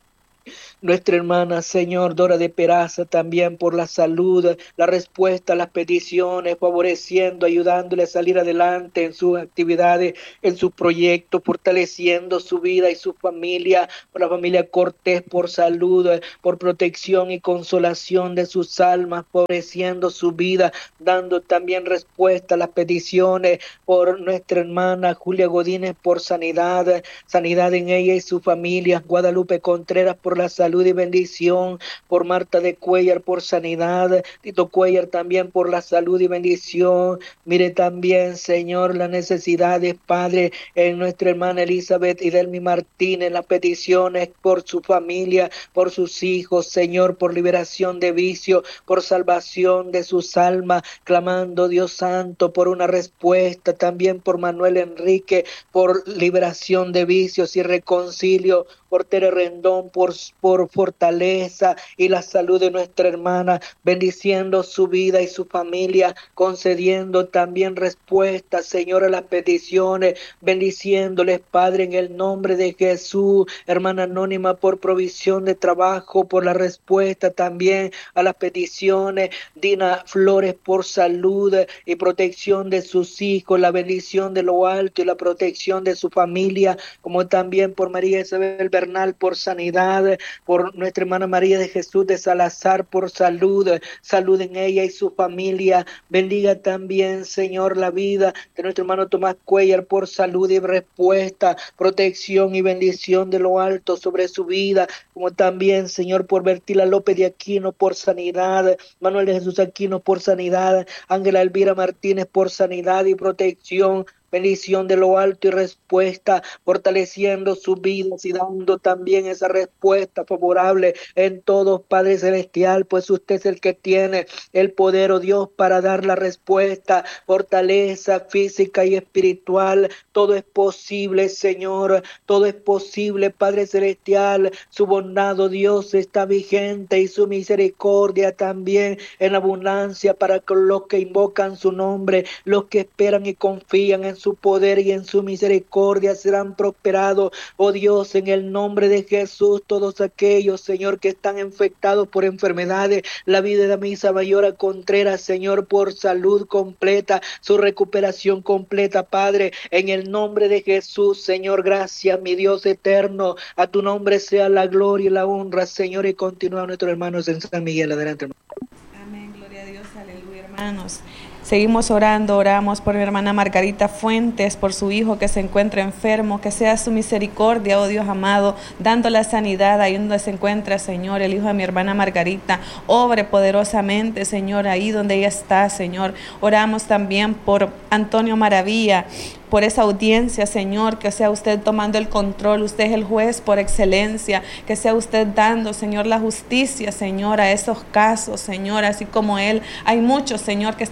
Nuestra hermana, Señor, Dora de Peraza, también por la salud, la respuesta a las peticiones, favoreciendo, ayudándole a salir adelante en sus actividades, en sus proyectos, fortaleciendo su vida y su familia, por la familia Cortés, por salud, por protección y consolación de sus almas, favoreciendo su vida, dando también respuesta a las peticiones, por nuestra hermana Julia Godínez, por sanidad, sanidad en ella y su familia, Guadalupe Contreras, por la salud y bendición, por Marta de Cuellar, por sanidad, Tito Cuellar también por la salud y bendición. Mire también, Señor, las necesidades, Padre, en nuestra hermana Elizabeth y Delmi Martínez, las peticiones por su familia, por sus hijos, Señor, por liberación de vicio, por salvación de sus almas, clamando, Dios Santo, por una respuesta, también por Manuel Enrique, por liberación de vicios y reconcilio, por Tere Rendón, por, por fortaleza y la salud de nuestra hermana, bendiciendo su vida y su familia, concediendo también respuestas, Señor, a las peticiones, bendiciéndoles, Padre, en el nombre de Jesús. Hermana Anónima, por provisión de trabajo, por la respuesta también a las peticiones. Dina Flores, por salud y protección de sus hijos, la bendición de lo alto y la protección de su familia, como también por María Isabel Bernal, por sanidad, por nuestra hermana María de Jesús de Salazar, por salud, salud en ella y su familia. Bendiga también, Señor, la vida de nuestro hermano Tomás Cuellar, por salud y respuesta, protección y bendición de lo alto sobre su vida, como también, Señor, por Bertila López de Aquino, por sanidad, Manuel de Jesús Aquino, por sanidad, Ángela Elvira Martínez, por sanidad y protección, bendición de lo alto y respuesta, fortaleciendo sus vidas y dando también esa respuesta favorable en todos, Padre Celestial, pues usted es el que tiene el poder, oh Dios, para dar la respuesta, fortaleza física y espiritual. Todo es posible, Señor, todo es posible, Padre Celestial. Su bondad, oh Dios, está vigente y su misericordia también en abundancia para los que invocan su nombre, los que esperan y confían en su poder y en su misericordia serán prosperados, oh Dios, en el nombre de Jesús. Todos aquellos, Señor, que están infectados por enfermedades, la vida de Misa Mayora Contreras, Señor, por salud completa, su recuperación completa, Padre, en el nombre de Jesús. Señor, gracias, mi Dios eterno, a tu nombre sea la gloria y la honra, Señor, y continúa nuestros hermanos en San Miguel. Adelante, hermano. Amén, gloria a Dios, aleluya, hermanos. Seguimos orando, oramos por mi hermana Margarita Fuentes, por su hijo que se encuentra enfermo, que sea su misericordia, oh Dios amado, dando la sanidad ahí donde se encuentra, Señor, el hijo de mi hermana Margarita, obre poderosamente, Señor, ahí donde ella está, Señor. Oramos también por Antonio Maravilla, por esa audiencia, Señor, que sea usted tomando el control, usted es el juez por excelencia, que sea usted dando, Señor, la justicia, Señor, a esos casos, Señor, así como él. Hay muchos, Señor, que están esperando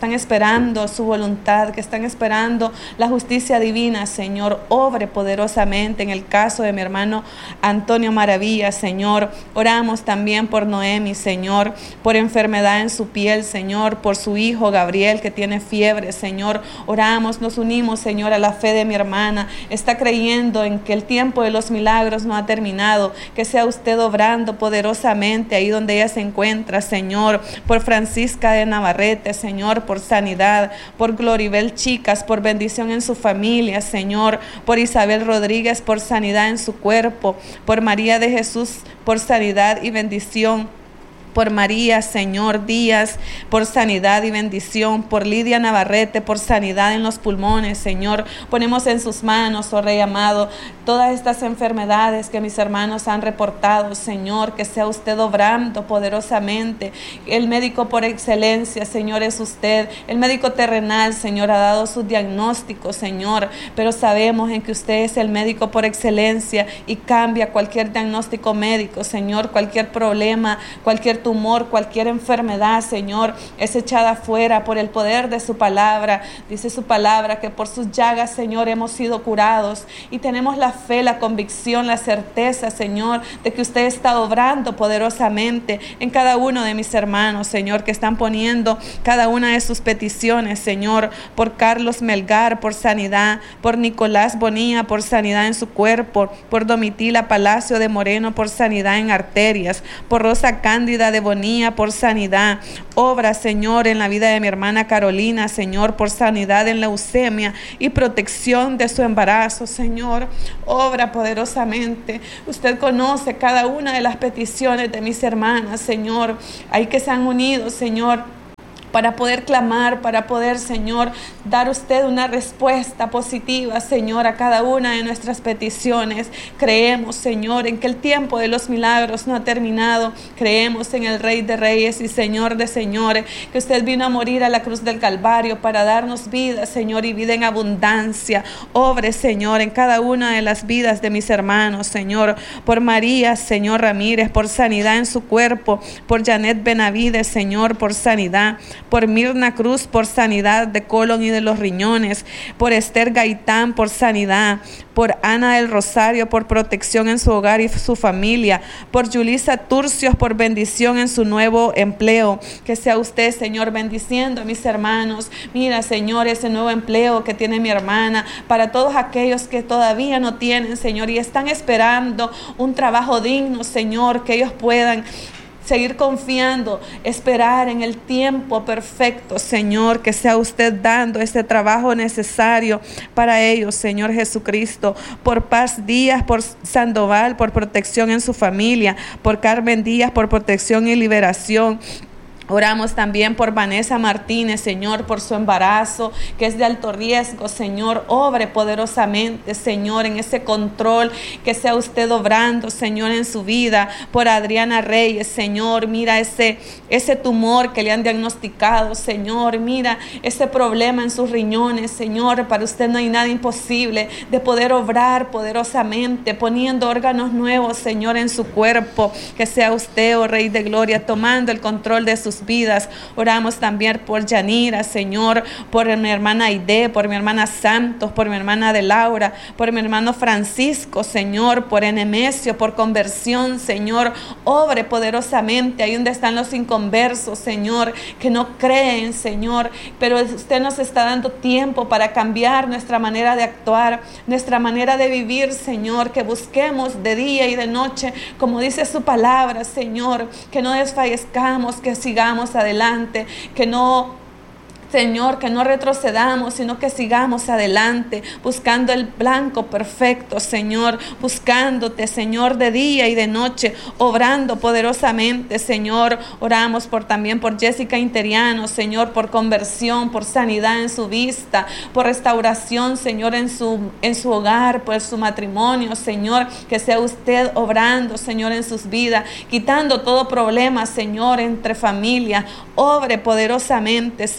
esperando su voluntad, que están esperando la justicia divina, Señor, obre poderosamente en el caso de mi hermano Antonio Maravilla, Señor. Oramos también por Noemi, Señor, por enfermedad en su piel, Señor, por su hijo Gabriel que tiene fiebre, Señor. Oramos, nos unimos, Señor, a la fe de mi hermana. Está creyendo en que el tiempo de los milagros no ha terminado, que sea usted obrando poderosamente ahí donde ella se encuentra, Señor, por Francisca de Navarrete, Señor, por sanidad, por Gloribel Chicas, por bendición en su familia, Señor, por Isabel Rodríguez, por sanidad en su cuerpo, por María de Jesús, por sanidad y bendición, por María, Señor Díaz, por sanidad y bendición, por Lidia Navarrete, por sanidad en los pulmones, Señor. Ponemos en sus manos, oh Rey amado, todas estas enfermedades que mis hermanos han reportado, Señor, que sea usted obrando poderosamente. El médico por excelencia, Señor, es usted. El médico terrenal, Señor, ha dado su diagnóstico, Señor, pero sabemos en que usted es el médico por excelencia y cambia cualquier diagnóstico médico, Señor, cualquier problema, cualquier tumor, cualquier enfermedad, Señor, es echada fuera por el poder de su palabra. Dice su palabra que por sus llagas, Señor, hemos sido curados, y tenemos la fe, la convicción, la certeza, Señor, de que usted está obrando poderosamente en cada uno de mis hermanos, Señor, que están poniendo cada una de sus peticiones, Señor, por Carlos Melgar, por sanidad, por Nicolás Bonilla, por sanidad en su cuerpo, por Domitila Palacio de Moreno, por sanidad en arterias, por Rosa Cándida de Bonilla, por sanidad. Obra, Señor, en la vida de mi hermana Carolina, Señor, por sanidad en leucemia y protección de su embarazo, Señor. Obra poderosamente. Usted conoce cada una de las peticiones de mis hermanas, Señor. Ahí que se han unido, Señor, para poder clamar, para poder, Señor, dar usted una respuesta positiva, Señor, a cada una de nuestras peticiones. Creemos, Señor, en que el tiempo de los milagros no ha terminado. Creemos en el Rey de Reyes y Señor de Señores, que usted vino a morir a la cruz del Calvario para darnos vida, Señor, y vida en abundancia. Obre, Señor, en cada una de las vidas de mis hermanos, Señor, por María, Señor Ramírez, por sanidad en su cuerpo, por Janet Benavides, Señor, por sanidad, por Mirna Cruz, por sanidad de colon y de los riñones, por Esther Gaitán, por sanidad, por Ana del Rosario, por protección en su hogar y su familia, por Yulisa Turcios, por bendición en su nuevo empleo. Que sea usted, Señor, bendiciendo a mis hermanos. Mira, Señor, ese nuevo empleo que tiene mi hermana, para todos aquellos que todavía no tienen, Señor, y están esperando un trabajo digno, Señor, que ellos puedan seguir confiando, esperar en el tiempo perfecto, Señor, que sea usted dando ese trabajo necesario para ellos, Señor Jesucristo. Por Paz Díaz, por Sandoval, por protección en su familia, por Carmen Díaz, por protección y liberación. Oramos también por Vanessa Martínez, Señor, por su embarazo, que es de alto riesgo, Señor. Obre poderosamente, Señor, en ese control, que sea usted obrando, Señor, en su vida. Por Adriana Reyes, Señor, mira ese, ese tumor que le han diagnosticado, Señor. Mira ese problema en sus riñones, Señor. Para usted no hay nada imposible de poder obrar poderosamente, poniendo órganos nuevos, Señor, en su cuerpo. Que sea usted, oh Rey de Gloria, tomando el control de sus vidas. Oramos también por Yanira, Señor, por mi hermana Aide, por mi hermana Santos, por mi hermana de Laura, por mi hermano Francisco, Señor, por Enemesio, por conversión, Señor. Obre poderosamente ahí donde están los inconversos, Señor, que no creen, Señor, pero usted nos está dando tiempo para cambiar nuestra manera de actuar, nuestra manera de vivir, Señor, que busquemos de día y de noche, como dice su palabra, Señor, que no desfallezcamos, que sigamos adelante, que no, Señor, que no retrocedamos, sino que sigamos adelante, buscando el blanco perfecto, Señor, buscándote, Señor, de día y de noche, obrando poderosamente, Señor. Oramos por también por Jessica Interiano, Señor, por conversión, por sanidad en su vista, por restauración, Señor, en su, en su hogar, por su matrimonio, Señor, que sea usted obrando, Señor, en sus vidas, quitando todo problema, Señor, entre familia. Obre poderosamente, Señor,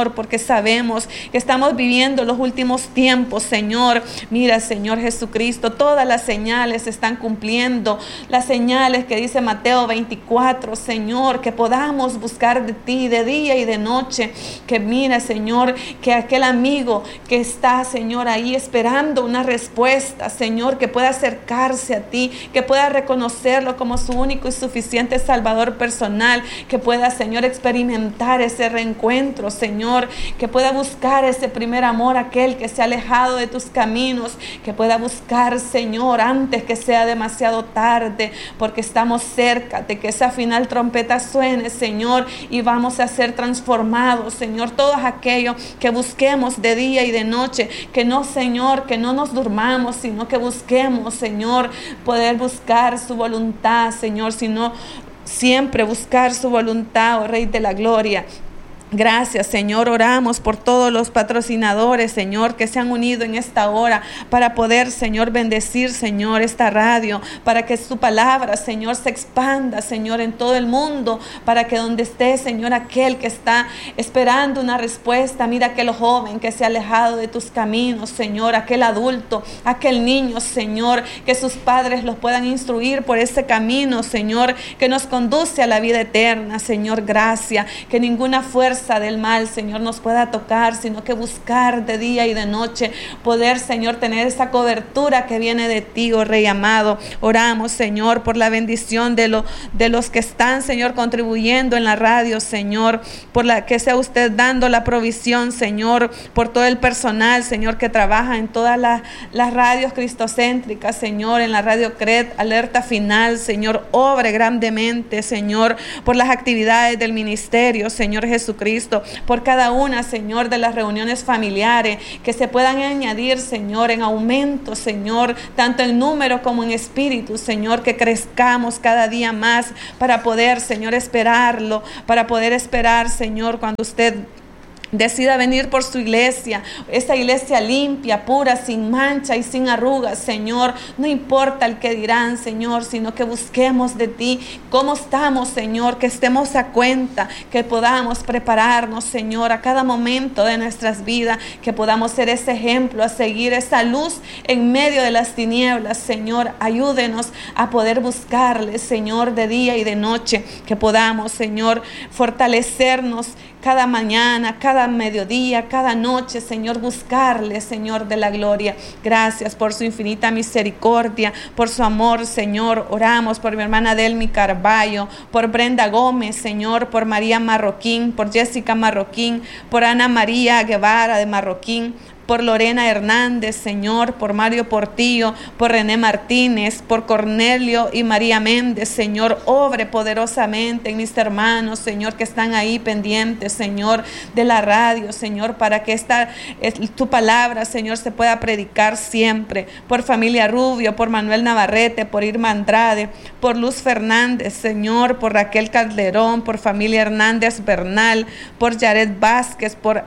Señor, porque sabemos que estamos viviendo los últimos tiempos, Señor. Mira, Señor Jesucristo, todas las señales se están cumpliendo, las señales que dice Mateo veinticuatro, Señor, que podamos buscar de ti de día y de noche. Que mira, Señor, que aquel amigo que está, Señor, ahí esperando una respuesta, Señor, que pueda acercarse a ti, que pueda reconocerlo como su único y suficiente Salvador personal, que pueda, Señor, experimentar ese reencuentro, Señor, que pueda buscar ese primer amor, aquel que se ha alejado de tus caminos, que pueda buscar, Señor, antes que sea demasiado tarde, porque estamos cerca de que esa final trompeta suene, Señor, y vamos a ser transformados, Señor. Todos aquellos que busquemos de día y de noche, que no, Señor, que no nos durmamos, sino que busquemos, Señor, poder buscar su voluntad, Señor, sino siempre buscar su voluntad, oh Rey de la Gloria. Gracias, Señor. Oramos por todos los patrocinadores, Señor, que se han unido en esta hora para poder, Señor, bendecir, Señor, esta radio, para que su palabra, Señor, se expanda, Señor, en todo el mundo, para que donde esté, Señor, aquel que está esperando una respuesta, mira aquel joven que se ha alejado de tus caminos, Señor, aquel adulto, aquel niño, Señor, que sus padres los puedan instruir por ese camino, Señor, que nos conduce a la vida eterna, Señor. Gracias, que ninguna fuerza del mal, Señor, nos pueda tocar, sino que buscar de día y de noche, poder, Señor, tener esa cobertura que viene de ti, oh Rey amado. Oramos, Señor, por la bendición de, lo, de los que están, Señor, contribuyendo en la radio, Señor, por la que sea usted dando la provisión, Señor, por todo el personal, Señor, que trabaja en todas las, las radios cristocéntricas, Señor, en la radio C R E D, Alerta Final, Señor, obre grandemente, Señor, por las actividades del ministerio, Señor Jesucristo, por cada una, Señor, de las reuniones familiares, que se puedan añadir, Señor, en aumento, Señor, tanto en número como en espíritu, Señor, que crezcamos cada día más para poder, Señor, esperarlo, para poder esperar, Señor, cuando usted decida venir por su iglesia, esa iglesia limpia, pura, sin mancha y sin arrugas, Señor. No importa el que dirán, Señor, sino que busquemos de ti cómo estamos, Señor, que estemos a cuenta, que podamos prepararnos, Señor, a cada momento de nuestras vidas, que podamos ser ese ejemplo, a seguir esa luz en medio de las tinieblas, Señor. Ayúdenos a poder buscarle, Señor, de día y de noche, que podamos, Señor, fortalecernos cada mañana, cada mediodía, cada noche, Señor, buscarle, Señor de la gloria. Gracias por su infinita misericordia, por su amor, Señor. Oramos por mi hermana Delmi Carballo, por Brenda Gómez, Señor, por María Marroquín, por Jessica Marroquín, por Ana María Guevara de Marroquín, por Lorena Hernández, Señor, por Mario Portillo, por René Martínez, por Cornelio y María Méndez, Señor. Obre poderosamente en mis hermanos, Señor, que están ahí pendientes, Señor, de la radio, Señor, para que esta, tu palabra, Señor, se pueda predicar siempre. Por Familia Rubio, por Manuel Navarrete, por Irma Andrade, por Luz Fernández, Señor, por Raquel Calderón, por Familia Hernández Bernal, por Yaret Vázquez, por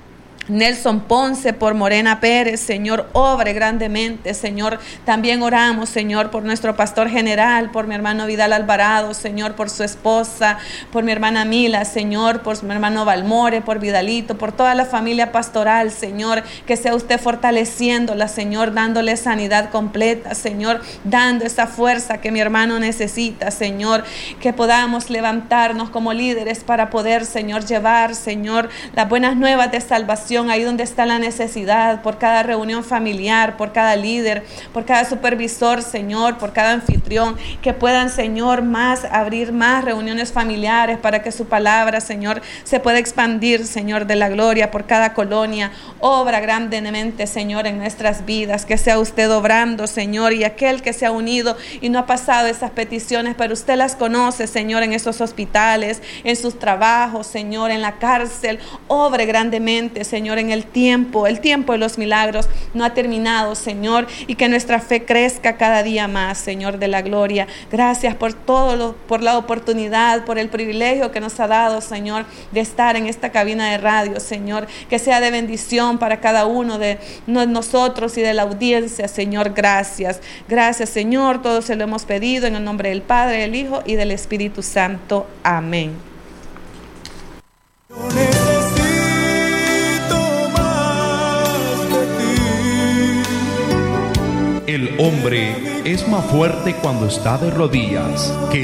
Nelson Ponce, por Morena Pérez, Señor, obre grandemente, Señor. También oramos, Señor, por nuestro pastor general, por mi hermano Vidal Alvarado, Señor, por su esposa, por mi hermana Mila, Señor, por mi hermano Valmore, por Vidalito, por toda la familia pastoral, Señor, que sea usted fortaleciéndola, Señor, dándole sanidad completa, Señor, dando esa fuerza que mi hermano necesita, Señor, que podamos levantarnos como líderes para poder, Señor, llevar, Señor, las buenas nuevas de salvación ahí donde está la necesidad, por cada reunión familiar, por cada líder, por cada supervisor, Señor, por cada anfitrión, que puedan, Señor, más abrir más reuniones familiares para que su palabra, Señor, se pueda expandir, Señor de la gloria, por cada colonia. Obra grandemente, Señor, en nuestras vidas, que sea usted obrando, Señor, y aquel que se ha unido y no ha pasado esas peticiones, pero usted las conoce, Señor, en esos hospitales, en sus trabajos, Señor, en la cárcel. Obre grandemente, Señor, Señor, en el tiempo, el tiempo de los milagros no ha terminado, Señor, y que nuestra fe crezca cada día más, Señor de la gloria. Gracias por todo, lo, por la oportunidad, por el privilegio que nos ha dado, Señor, de estar en esta cabina de radio, Señor, que sea de bendición para cada uno de nosotros y de la audiencia, Señor. Gracias, gracias, Señor, todo se lo hemos pedido en el nombre del Padre, del Hijo y del Espíritu Santo. Amén. Yo necesito El hombre es más fuerte cuando está de rodillas que